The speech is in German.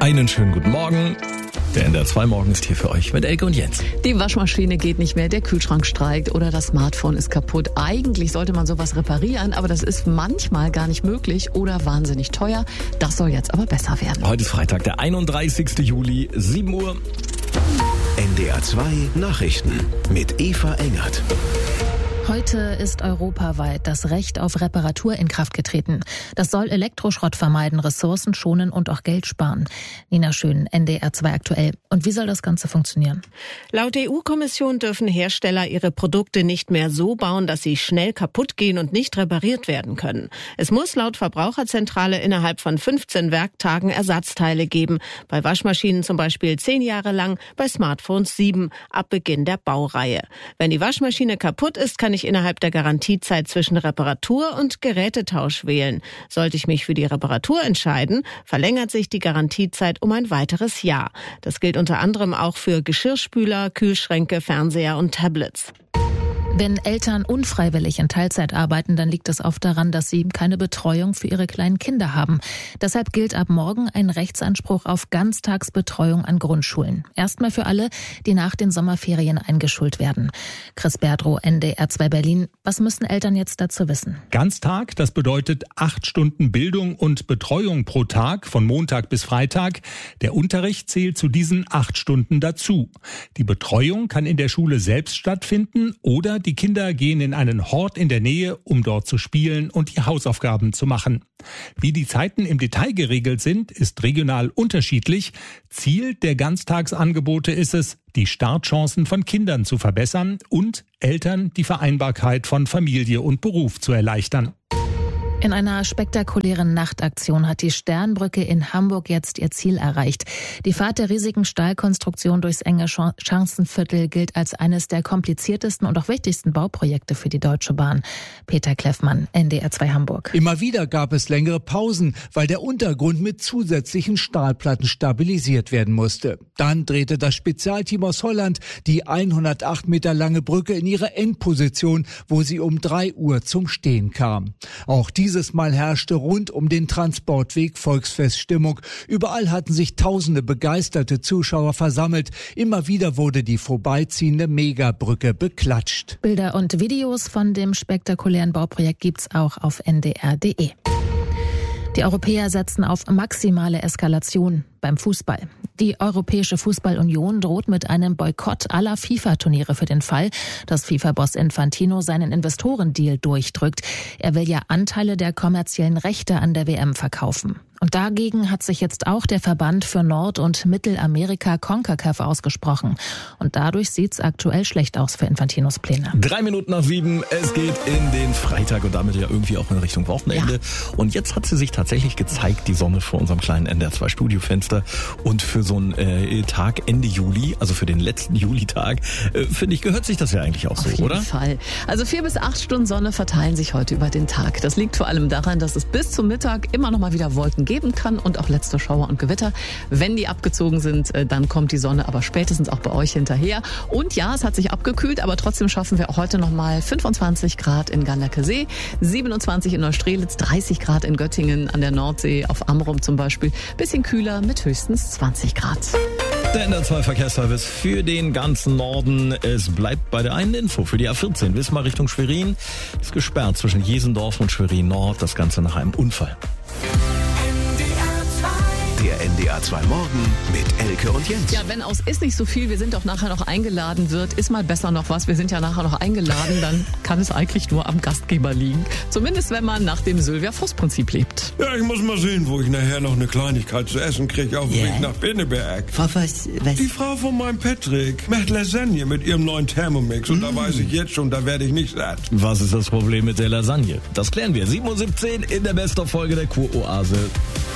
Einen schönen guten Morgen. Der NDR 2 Morgen ist hier für euch mit Elke und Jens. Die Waschmaschine geht nicht mehr, der Kühlschrank streikt oder das Smartphone ist kaputt. Eigentlich sollte man sowas reparieren, aber das ist manchmal gar nicht möglich oder wahnsinnig teuer. Das soll jetzt aber besser werden. Heute ist Freitag, der 31. Juli, 7 Uhr. NDR 2 Nachrichten mit Eva Engert. Heute ist europaweit das Recht auf Reparatur in Kraft getreten. Das soll Elektroschrott vermeiden, Ressourcen schonen und auch Geld sparen. Nina Schön, NDR 2 aktuell. Und wie soll das Ganze funktionieren? Laut EU-Kommission dürfen Hersteller ihre Produkte nicht mehr so bauen, dass sie schnell kaputt gehen und nicht repariert werden können. Es muss laut Verbraucherzentrale innerhalb von 15 Werktagen Ersatzteile geben. Bei Waschmaschinen zum Beispiel 10 Jahre lang, bei Smartphones 7 ab Beginn der Baureihe. Wenn die Waschmaschine kaputt ist, kann ich innerhalb der Garantiezeit zwischen Reparatur und Gerätetausch wählen. Sollte ich mich für die Reparatur entscheiden, verlängert sich die Garantiezeit um ein weiteres Jahr. Das gilt unter anderem auch für Geschirrspüler, Kühlschränke, Fernseher und Tablets. Wenn Eltern unfreiwillig in Teilzeit arbeiten, dann liegt es oft daran, dass sie keine Betreuung für ihre kleinen Kinder haben. Deshalb gilt ab morgen ein Rechtsanspruch auf Ganztagsbetreuung an Grundschulen. Erstmal für alle, die nach den Sommerferien eingeschult werden. Chris Berdrow, NDR 2 Berlin. Was müssen Eltern jetzt dazu wissen? Ganztag, das bedeutet 8 Stunden Bildung und Betreuung pro Tag, von Montag bis Freitag. Der Unterricht zählt zu diesen 8 Stunden dazu. Die Betreuung kann in der Schule selbst stattfinden oder die Kinder gehen in einen Hort in der Nähe, um dort zu spielen und die Hausaufgaben zu machen. Wie die Zeiten im Detail geregelt sind, ist regional unterschiedlich. Ziel der Ganztagsangebote ist es, die Startchancen von Kindern zu verbessern und Eltern die Vereinbarkeit von Familie und Beruf zu erleichtern. In einer spektakulären Nachtaktion hat die Sternbrücke in Hamburg jetzt ihr Ziel erreicht. Die Fahrt der riesigen Stahlkonstruktion durchs enge Schanzenviertel gilt als eines der kompliziertesten und auch wichtigsten Bauprojekte für die Deutsche Bahn. Peter Kleffmann, NDR 2 Hamburg. Immer wieder gab es längere Pausen, weil der Untergrund mit zusätzlichen Stahlplatten stabilisiert werden musste. Dann drehte das Spezialteam aus Holland die 108 Meter lange Brücke in ihre Endposition, wo sie um 3 Uhr zum Stehen kam. Auch dieses Mal herrschte rund um den Transportweg Volksfeststimmung. Überall hatten sich tausende begeisterte Zuschauer versammelt. Immer wieder wurde die vorbeiziehende Megabrücke beklatscht. Bilder und Videos von dem spektakulären Bauprojekt gibt's auch auf ndr.de. Die Europäer setzen auf maximale Eskalation beim Fußball. Die Europäische Fußballunion droht mit einem Boykott aller FIFA-Turniere für den Fall, dass FIFA-Boss Infantino seinen Investorendeal durchdrückt. Er will ja Anteile der kommerziellen Rechte an der WM verkaufen. Und dagegen hat sich jetzt auch der Verband für Nord- und Mittelamerika CONCACAF ausgesprochen. Und dadurch sieht's aktuell schlecht aus für Infantinos Pläne. 3 Minuten nach 7, es geht in den Freitag und damit ja irgendwie auch in Richtung Wochenende. Ja. Und jetzt hat sie sich tatsächlich gezeigt, die Sonne vor unserem kleinen NDR 2 Studiofenster. Und für so einen Tag Ende Juli, also für den letzten Julitag, finde ich, gehört sich das ja eigentlich auch so, oder? Auf jeden Fall. Also 4 bis 8 Stunden Sonne verteilen sich heute über den Tag. Das liegt vor allem daran, dass es bis zum Mittag immer noch mal wieder Wolken geben kann und auch letzte Schauer und Gewitter. Wenn die abgezogen sind, dann kommt die Sonne aber spätestens auch bei euch hinterher. Und ja, es hat sich abgekühlt, aber trotzdem schaffen wir auch heute noch mal 25 Grad in Ganderkesee, 27 in Neustrelitz, 30 Grad in Göttingen an der Nordsee, auf Amrum zum Beispiel. Bisschen kühler mit höchstens 20 Grad. Der NDR 2 Verkehrsservice für den ganzen Norden. Es bleibt bei der einen Info für die A14. Wismar Richtung Schwerin ist gesperrt zwischen Jesendorf und Schwerin Nord. Das Ganze nach einem Unfall. Der NDR 2 Morgen mit Elke und Jens. Ja, wenn aus ist nicht so viel, wir sind auch nachher noch eingeladen wird, ist mal besser noch was. Wir sind ja nachher noch eingeladen, dann kann es eigentlich nur am Gastgeber liegen. Zumindest wenn man nach dem Sylvia-Voss-Prinzip lebt. Ja, ich muss mal sehen, wo ich nachher noch eine Kleinigkeit zu essen kriege auf dem Weg nach Pinneberg. Was? Die Frau von meinem Patrick macht Lasagne mit ihrem neuen Thermomix und da weiß ich jetzt schon, da werde ich nicht satt. Was ist das Problem mit der Lasagne? Das klären wir. 7:17 Uhr in der Best-of-Folge der Kuroase.